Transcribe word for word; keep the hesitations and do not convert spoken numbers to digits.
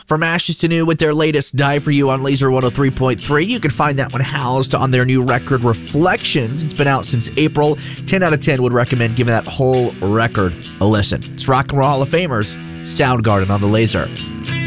From ashes to new with their latest Die For You on Laser one oh three point three. You can find that one housed on their new record Reflections. It's been out since April. ten out of ten would recommend giving that whole record a listen. It's Rock and Roll Hall of Famers, Soundgarden on the Laser.